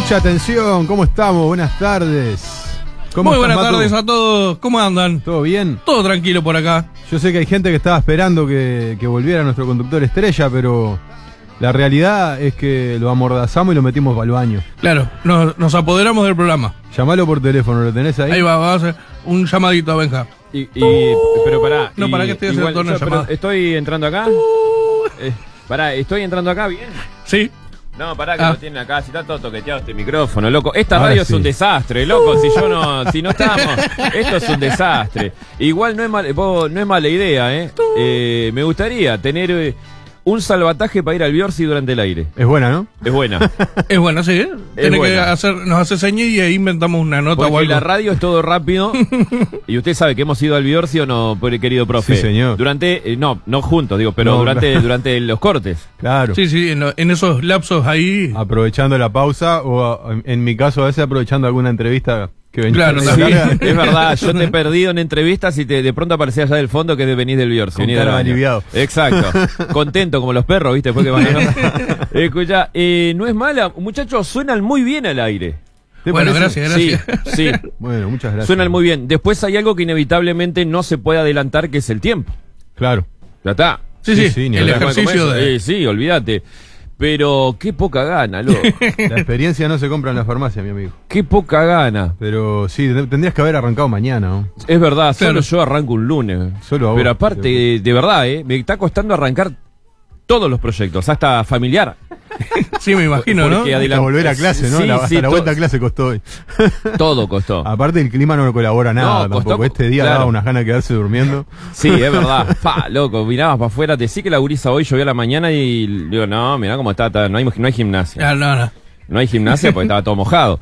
Mucha atención, ¿cómo estamos? Buenas tardes. Muy buenas tardes a todos, ¿cómo andan? ¿Todo bien? Todo tranquilo por acá. Yo sé que hay gente que estaba esperando que volviera nuestro conductor estrella, pero la realidad es que lo amordazamos y lo metimos para el baño. Claro, nos apoderamos del programa. Llamalo por teléfono, ¿lo tenés ahí? Ahí va, vamos a hacer un llamadito a Benja. Pero pará. No, ¿para qué estoy haciendo una llamada? ¿Estoy entrando acá? Pará, ¿estoy entrando acá bien? Sí. No, pará, que lo tienen acá, si está todo toqueteado este micrófono, loco. Esta Ahora radio sí. es un desastre, loco, si no estamos, esto es un desastre. Igual no es mala idea, me gustaría tener un salvataje para ir al Biorsi durante el aire. Es buena, ¿no? Es buena. Es bueno, sí. Tiene que buena. nos hace señas y ahí inventamos una nota o Porque algo. la radio es todo rápido. Y usted sabe que hemos ido al Biorsi o no, querido profe. Sí, señor. Durante, no juntos, digo, pero No, durante los cortes. Claro. Sí, en esos lapsos ahí. Aprovechando la pausa o, en mi caso, a veces aprovechando alguna entrevista que venía. Claro, Sí, también. es verdad, yo te he perdido en entrevistas y de pronto aparecía allá del fondo que venís del Biorsi. Con venís cara del baño. aliviado. Exacto. Contento como los perros, ¿viste? Después que van a... Escucha, no es mala, muchachos, suenan muy bien al aire. ¿Te Bueno, parece? gracias. Sí. Bueno, muchas gracias. Suenan muy bien. Después hay algo que inevitablemente no se puede adelantar, que es el tiempo. Claro. Ya está. Sí, ni el hablar. ejercicio de... Sí, olvídate. Pero qué poca gana, loco. La experiencia no se compra en la farmacia, mi amigo. Qué poca gana. Pero sí, tendrías que haber arrancado mañana, ¿no? Es verdad, Claro. solo yo arranco un lunes. Solo a vos. Pero aparte, de verdad, me está costando arrancar todos los proyectos, hasta familiar. Sí, me imagino, ¿no? Porque Hasta volver a clase, ¿no? Sí, Hasta la to- vuelta a clase costó hoy. Todo costó. Aparte el clima no colabora nada No, costó- tampoco. Este día claro. daba unas ganas de quedarse durmiendo. Sí, es verdad. Loco, mirabas para afuera, te sí que la gurisa hoy llovió a la mañana y digo, no, mirá cómo está, no hay gimnasia. Ah, no. No hay gimnasia porque estaba todo mojado.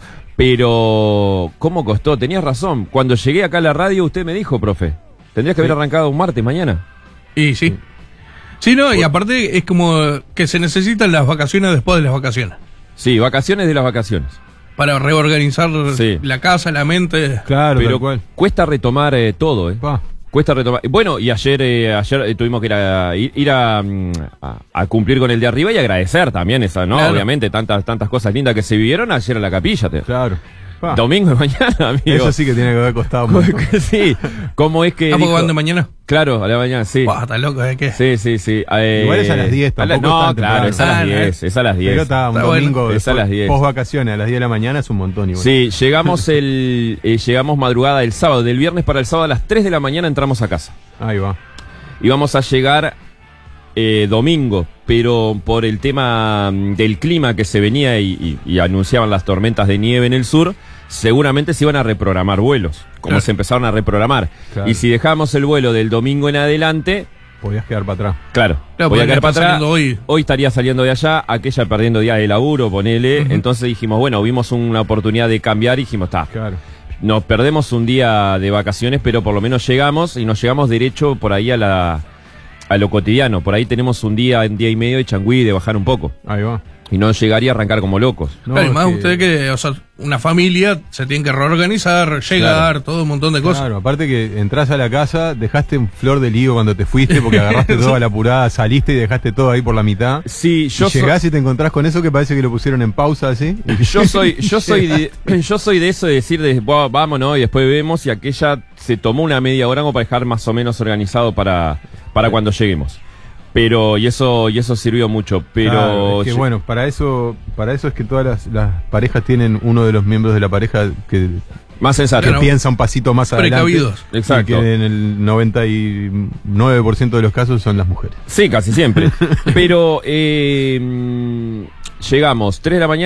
Pero, ¿cómo costó? Tenías razón. Cuando llegué acá a la radio, usted me dijo, profe, tendrías que haber arrancado un martes mañana. Y sí. Sí, no, y aparte es como que se necesitan las vacaciones después de las vacaciones. Sí, vacaciones de las vacaciones. Para reorganizar Sí. la casa, la mente. Claro, Pero tal cual. cuesta retomar todo, Pa. Cuesta retomar. Bueno, y ayer tuvimos que ir a cumplir con el de arriba y agradecer también esa, ¿no? Claro. Obviamente, tantas cosas lindas que se vivieron ayer en la capilla. Claro. Pa. Domingo de mañana, amigo. Eso sí que tiene que haber costado mucho. Sí, ¿cómo es que...? ¿A poco dijo- van de mañana? Claro, a la mañana, sí. Buah, está loco, ¿eh? ¿Qué? Sí. Igual es a las 10, tampoco No, es tan claro, temprano. es a las 10, es a las 10. Pero está un Está bueno. domingo Es a las 10. post vacaciones, a las 10 de la mañana es un montón igual. Sí, llegamos madrugada del sábado, del viernes para el sábado a las 3 de la mañana entramos a casa. Ahí va. Íbamos a llegar domingo, pero por el tema del clima que se venía y anunciaban las tormentas de nieve en el sur, seguramente se iban a reprogramar vuelos, como Claro. se empezaron a reprogramar. Claro. Y si dejamos el vuelo del domingo en adelante, Podías quedar para atrás. claro, Claro, voy a podría quedar para estar atrás. saliendo hoy. Estaría saliendo de allá, aquella perdiendo día de laburo, ponele. Entonces dijimos, bueno, vimos una oportunidad de cambiar y dijimos, está. Claro. Nos perdemos un día de vacaciones, pero por lo menos llegamos y nos llegamos derecho por ahí a lo cotidiano. Por ahí tenemos un día y medio de changüí, de bajar un poco. Ahí va. Y no llegaría a arrancar como locos. No, Claro, y más es que- usted que, o sea, una familia se tiene que reorganizar, llegar, todo un montón de cosas. Claro, aparte que entras a la casa, dejaste un flor de lío cuando te fuiste porque agarraste toda la apurada, saliste y dejaste todo ahí por la mitad. Sí, Y llegás y te encontrás con eso que parece que lo pusieron en pausa así. yo soy de eso de decir, "Buah, vámonos y después vemos", y aquella se tomó una media hora como para dejar más o menos organizado para cuando lleguemos. Pero, y eso sirvió mucho, pero... Claro, es que bueno, para eso es que todas las parejas tienen uno de los miembros de la pareja que Más sensato. Claro. piensa un pasito más adelante. Precavidos. Exacto. Y que en el 99% de los casos son las mujeres. Sí, casi siempre. Pero llegamos 3 de la mañana.